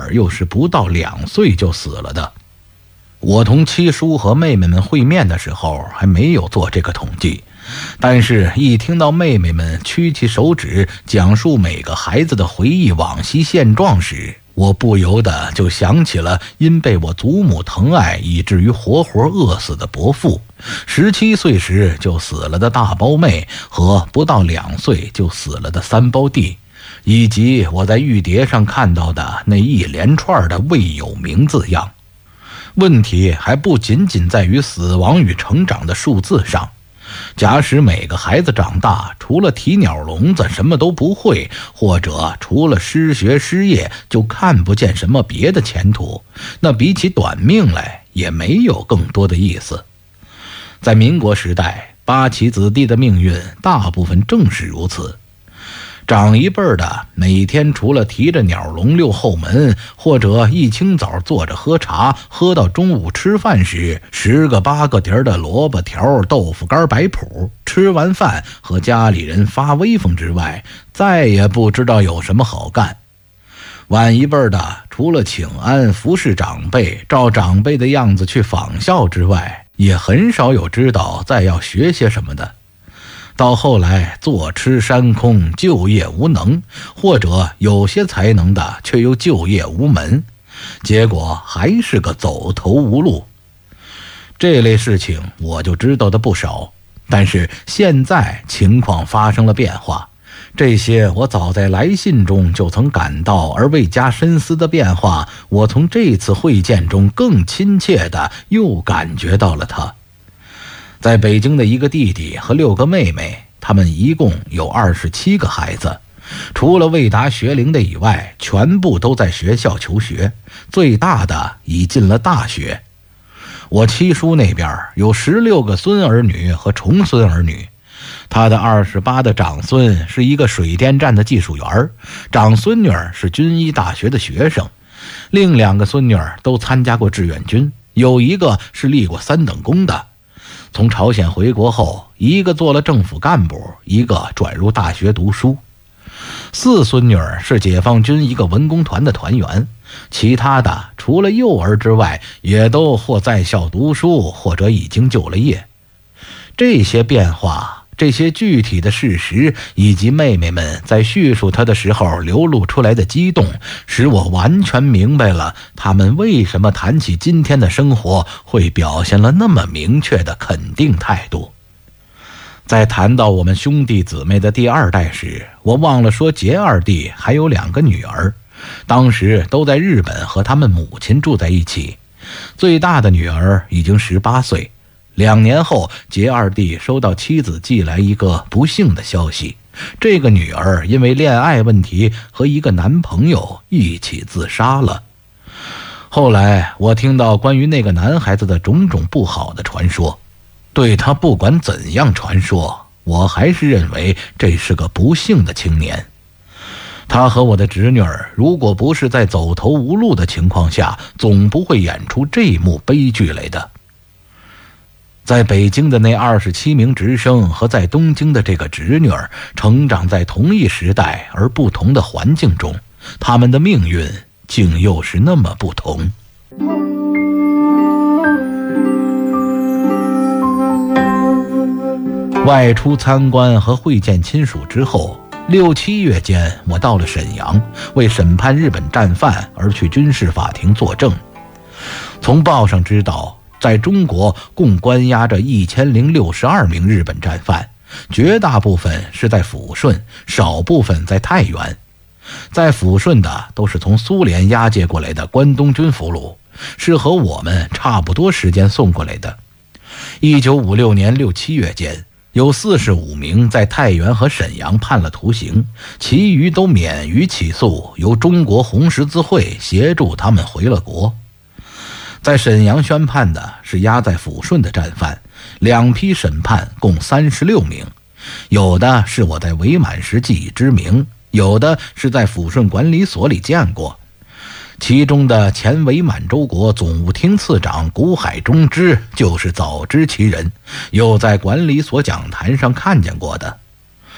儿又是不到2岁就死了的。我同七叔和妹妹们会面的时候还没有做这个统计，但是一听到妹妹们屈起手指讲述每个孩子的回忆往昔现状时，我不由得就想起了因被我祖母疼爱以至于活活饿死的伯父，17岁时就死了的大胞妹和不到2岁就死了的3胞弟，以及我在玉牒上看到的那一连串的未有名字样。问题还不仅仅在于死亡与成长的数字上，假使每个孩子长大除了提鸟笼子什么都不会，或者除了失学失业就看不见什么别的前途，那比起短命来也没有更多的意思。在民国时代，八旗子弟的命运大部分正是如此。长一辈的每天除了提着鸟笼溜后门，或者一清早坐着喝茶，喝到中午吃饭时10个8个碟的萝卜条、豆腐干摆谱，吃完饭和家里人发威风之外，再也不知道有什么好干。晚一辈的除了请安、服侍长辈，照长辈的样子去仿效之外，也很少有知道再要学些什么的。到后来坐吃山空，就业无能，或者有些才能的却又就业无门，结果还是个走投无路。这类事情我就知道的不少，但是现在情况发生了变化，这些我早在来信中就曾感到而未加深思的变化，我从这次会见中更亲切地又感觉到了它。在北京的一个弟弟和6个妹妹，他们一共有27个孩子，除了未达学龄的以外，全部都在学校求学，最大的已进了大学。我七叔那边有16个孙儿女和重孙儿女，他的28的长孙是一个水电站的技术员，长孙女是军医大学的学生，另2个孙女都参加过志愿军，有一个是立过3等功的。从朝鲜回国后，一个做了政府干部，一个转入大学读书。4孙女是解放军一个文工团的团员，其他的除了幼儿之外，也都或在校读书，或者已经就了业。这些变化，这些具体的事实，以及妹妹们在叙述它的时候流露出来的激动，使我完全明白了他们为什么谈起今天的生活会表现了那么明确的肯定态度。在谈到我们兄弟姊妹的第2代时，我忘了说杰二弟还有2个女儿，当时都在日本和他们母亲住在一起。最大的女儿已经18岁，2年后杰二弟收到妻子寄来一个不幸的消息，这个女儿因为恋爱问题和一个男朋友一起自杀了。后来我听到关于那个男孩子的种种不好的传说，对他不管怎样传说，我还是认为这是个不幸的青年。他和我的侄女儿如果不是在走投无路的情况下，总不会演出这幕悲剧来的。在北京的那27名直升和在东京的这个侄女儿成长在同一时代而不同的环境中，他们的命运竟又是那么不同。外出参观和会见亲属之后，6、7月间我到了沈阳，为审判日本战犯而去军事法庭作证。从报上知道，在中国共关押着1062名日本战犯，绝大部分是在抚顺，少部分在太原。在抚顺的都是从苏联押解过来的关东军俘虏，是和我们差不多时间送过来的。1956年6、7月间，有45名在太原和沈阳判了徒刑，其余都免于起诉，由中国红十字会协助他们回了国。在沈阳宣判的是押在抚顺的战犯，2批审判共36名，有的是我在伪满时记忆之名，有的是在抚顺管理所里见过。其中的前伪满洲国总务厅次长谷海中之就是早知其人，又在管理所讲坛上看见过的。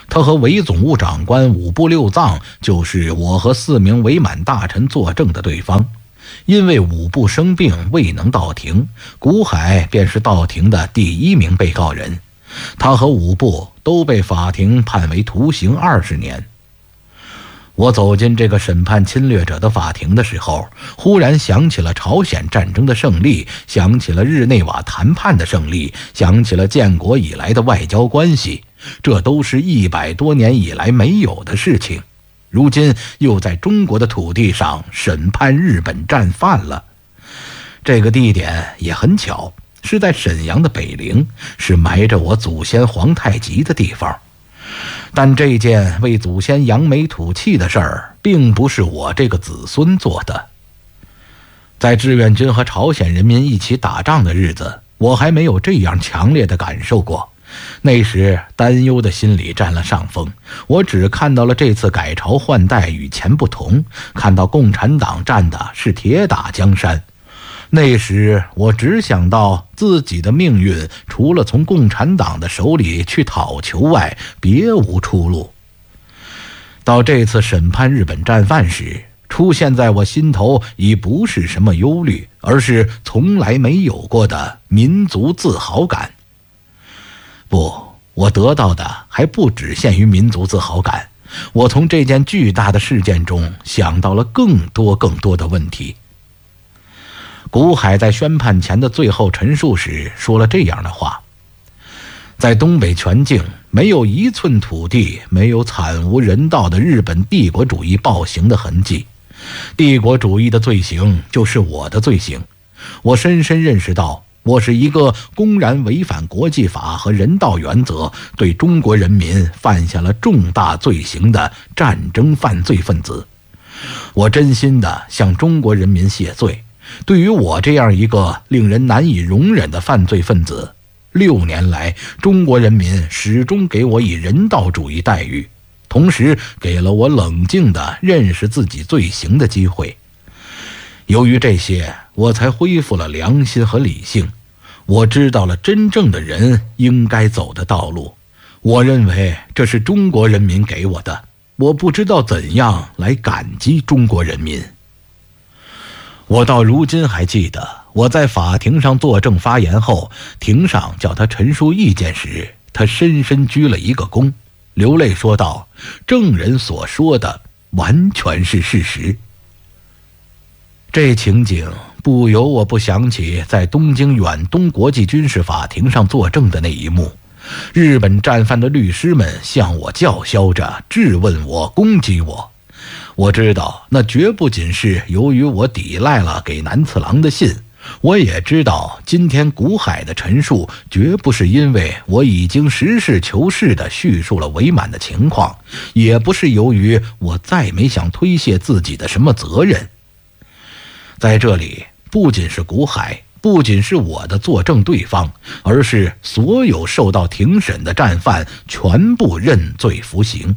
他和伪总务长官五部六藏就是我和4名伪满大臣作证的对方。因为五部生病未能到庭，古海便是到庭的第1名被告人，他和五部都被法庭判为徒刑20年。我走进这个审判侵略者的法庭的时候，忽然想起了朝鲜战争的胜利，想起了日内瓦谈判的胜利，想起了建国以来的外交关系，这都是100多年以来没有的事情。如今又在中国的土地上审判日本战犯了。这个地点也很巧，是在沈阳的北陵，是埋着我祖先皇太极的地方。但这件为祖先扬眉吐气的事儿，并不是我这个子孙做的。在志愿军和朝鲜人民一起打仗的日子，我还没有这样强烈的感受过。那时担忧的心理占了上风，我只看到了这次改朝换代与前不同，看到共产党站的是铁打江山。那时我只想到自己的命运除了从共产党的手里去讨球外，别无出路。到这次审判日本战犯时，出现在我心头已不是什么忧虑，而是从来没有过的民族自豪感。不，我得到的还不只限于民族自豪感，我从这件巨大的事件中想到了更多的问题。古海在宣判前的最后陈述时说了这样的话：在东北全境没有1寸土地没有惨无人道的日本帝国主义暴行的痕迹，帝国主义的罪行就是我的罪行。我深深认识到，我是一个公然违反国际法和人道原则，对中国人民犯下了重大罪行的战争犯罪分子。我真心地向中国人民谢罪。对于我这样一个令人难以容忍的犯罪分子，6年来中国人民始终给我以人道主义待遇，同时给了我冷静地认识自己罪行的机会。由于这些，我才恢复了良心和理性。我知道了真正的人应该走的道路，我认为这是中国人民给我的，我不知道怎样来感激中国人民。我到如今还记得，我在法庭上作证发言后，庭上叫他陈述意见时，他深深鞠了一个躬，流泪说道：证人所说的完全是事实。这情景不由我不想起在东京远东国际军事法庭上作证的那一幕，日本战犯的律师们向我叫嚣着，质问我，攻击我。我知道那绝不仅是由于我抵赖了给南次郎的信，我也知道今天古海的陈述绝不是因为我已经实事求是地叙述了伪满的情况，也不是由于我再没想推卸自己的什么责任。在这里，不仅是古海，不仅是我的作证对方，而是所有受到庭审的战犯全部认罪服刑。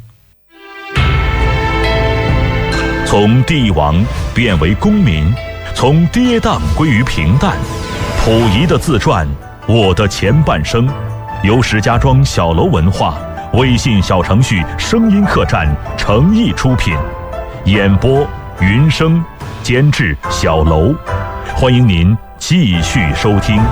从帝王变为公民，从跌宕归于平淡。溥仪的自传《我的前半生》，由石家庄小楼文化微信小程序声音客栈诚意出品，演播云生，监制小楼。欢迎您继续收听。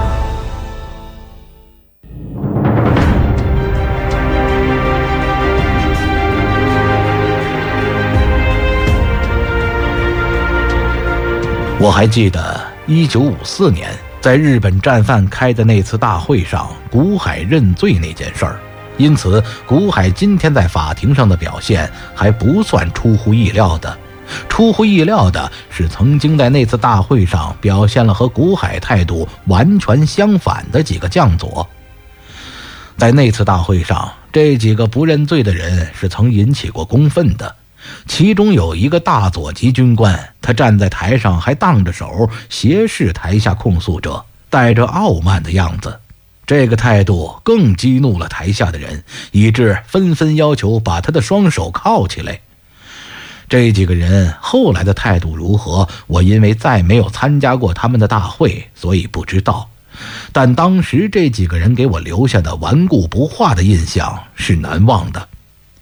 我还记得1954年在日本战犯开的那次大会上，古海认罪那件事儿，因此古海今天在法庭上的表现还不算出乎意料的。出乎意料的是，曾经在那次大会上表现了和古海态度完全相反的几个将佐。在那次大会上，这几个不认罪的人是曾引起过公愤的。其中有一个大佐级军官，他站在台上还荡着手，斜视台下控诉者，带着傲慢的样子。这个态度更激怒了台下的人，以致纷纷要求把他的双手铐起来。这几个人后来的态度如何，我因为再没有参加过他们的大会，所以不知道。但当时这几个人给我留下的顽固不化的印象是难忘的。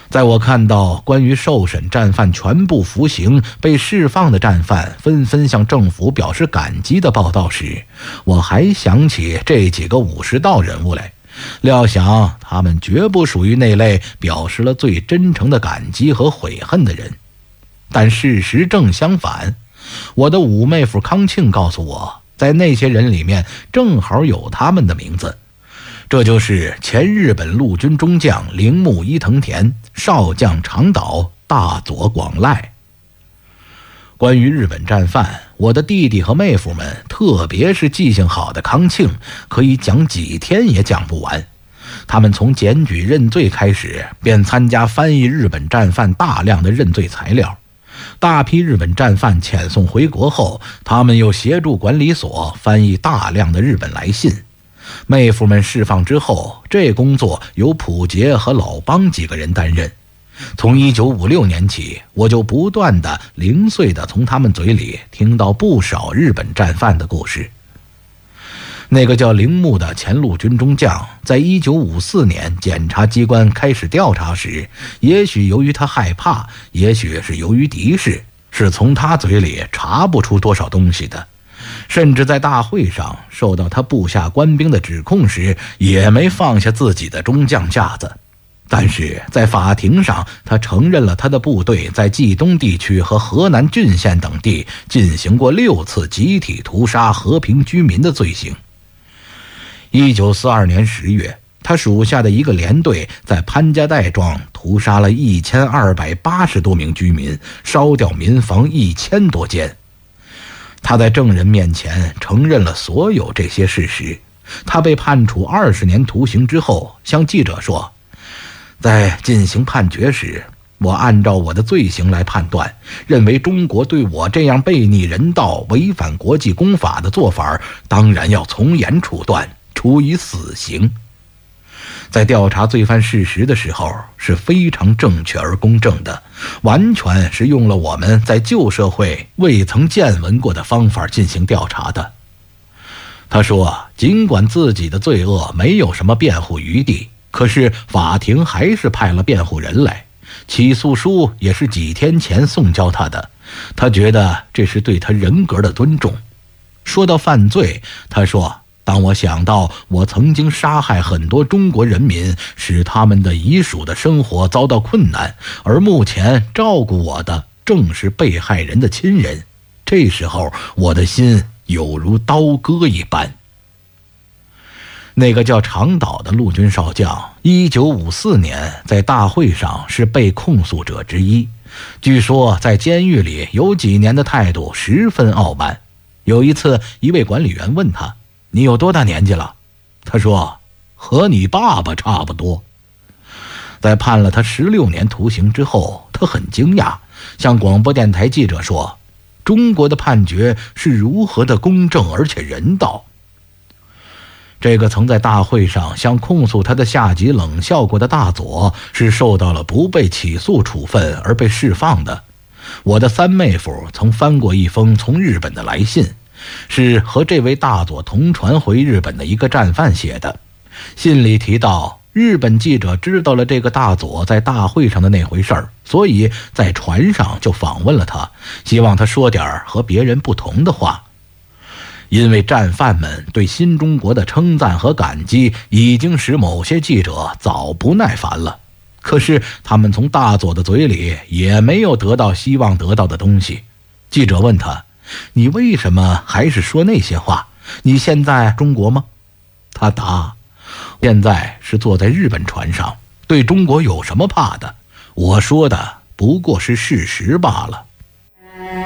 在我看到关于受审战犯全部服刑被释放的战犯纷纷向政府表示感激的报道时，我还想起这几个武士道人物来，料想他们绝不属于那类表示了最真诚的感激和悔恨的人。但事实正相反，我的五妹夫康庆告诉我，在那些人里面正好有他们的名字，这就是前日本陆军中将铃木伊藤田、少将长岛、大佐广濑。关于日本战犯，我的弟弟和妹夫们，特别是记性好的康庆，可以讲几天也讲不完。他们从检举认罪开始，便参加翻译日本战犯大量的认罪材料。大批日本战犯遣送回国后，他们又协助管理所翻译大量的日本来信。妹夫们释放之后，这工作由浦杰和老邦几个人担任。从1956年起，我就不断的零碎的从他们嘴里听到不少日本战犯的故事。那个叫铃木的前陆军中将，在1954年检察机关开始调查时，也许由于他害怕，也许是由于敌视，是从他嘴里查不出多少东西的。甚至在大会上受到他部下官兵的指控时，也没放下自己的中将架子。但是在法庭上，他承认了他的部队在冀东地区和河南郡县等地进行过6次集体屠杀和平居民的罪行。1942年10月，他属下的一个连队在潘家岱庄屠杀了1280多名居民，烧掉民房1000多间。他在证人面前承认了所有这些事实。他被判处20年徒刑之后，向记者说，在进行判决时，我按照我的罪行来判断，认为中国对我这样悖逆人道、违反国际公法的做法，当然要从严处断，处以死刑。在调查罪犯事实的时候是非常正确而公正的，完全是用了我们在旧社会未曾见闻过的方法进行调查的。他说，尽管自己的罪恶没有什么辩护余地，可是法庭还是派了辩护人来，起诉书也是几天前送交他的，他觉得这是对他人格的尊重。说到犯罪，他说，当我想到我曾经杀害很多中国人民，使他们的遗属的生活遭到困难，而目前照顾我的正是被害人的亲人，这时候我的心有如刀割一般。那个叫长岛的陆军少将，1954年在大会上是被控诉者之一，据说在监狱里有几年的态度十分傲慢。有一次，一位管理员问他，你有多大年纪了？他说，和你爸爸差不多。在判了他16年徒刑之后，他很惊讶，向广播电台记者说，中国的判决是如何的公正而且人道。这个曾在大会上向控诉他的下级冷笑过的大佐，是受到了不被起诉处分而被释放的。我的三妹夫曾翻过一封从日本的来信，是和这位大佐同船回日本的一个战犯写的。信里提到，日本记者知道了这个大佐在大会上的那回事儿，所以在船上就访问了他，希望他说点和别人不同的话。因为战犯们对新中国的称赞和感激，已经使某些记者早不耐烦了。可是他们从大佐的嘴里也没有得到希望得到的东西。记者问他，你为什么还是说那些话？你现在中国吗？他答，现在是坐在日本船上，对中国有什么怕的？我说的不过是事实罢了。